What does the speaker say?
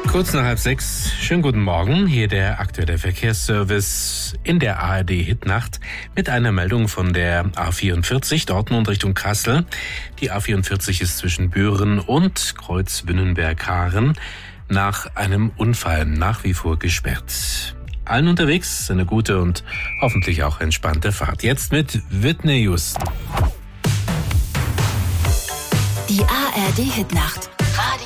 Kurz nach 5:30. Schönen guten Morgen. Hier der aktuelle Verkehrsservice in der ARD-Hitnacht mit einer Meldung von der A44 Dortmund Richtung Kassel. Die A44 ist zwischen Büren und Kreuz Wünnenberg-Haaren nach einem Unfall nach wie vor gesperrt. Allen unterwegs eine gute und hoffentlich auch entspannte Fahrt. Jetzt mit Whitney Houston. Die ARD-Hitnacht.